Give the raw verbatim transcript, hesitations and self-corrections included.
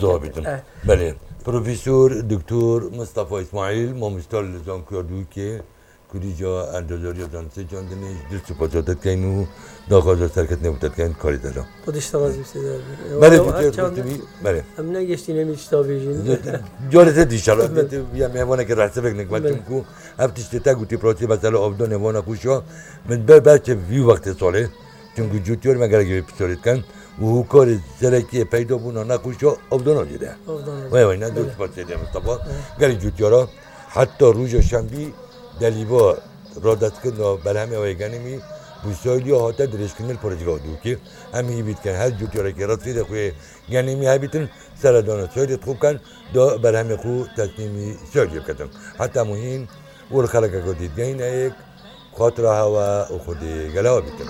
زوا بیتن بله پروفسور دکتر مصطفی اسماعیل مامستار لزان کردو که کلی جا اندازاری دانسه جان دنیش درست پاسداد کینو داغاز سرکت نبودت کین کاری دارم خودش تواز بیشتر بله بیشتر بودی بله هم نگشتی نمیشتا بیشین جالسه دیشالا بیا میوانه که راسته بگنک ماتم کو هفتیش تا گویی پروسی مثلا آبدان میوانه کوشا من بر بچه وی وقت ساله چون جوتیور مگر که پیشورید کن و هو کار زرکی پیدا بونا نکوشا آبدان آجده وای وای نه دوست پاسید مصطفی گری جوتیورا حتی روز شنبه دلیوا را دست کن و برهمی آیگانی می بسیاری ها تا درش کنیل پروژه دو که همی بید که هر جوتیورا که راستی دخوی یعنی می هبیتن سردان سوید خوب کن دا برهمی خو تصمیمی سوید کردن حتی مهم ور خلق کردید گین یک خاطر هوا و خودی گلاه بیتن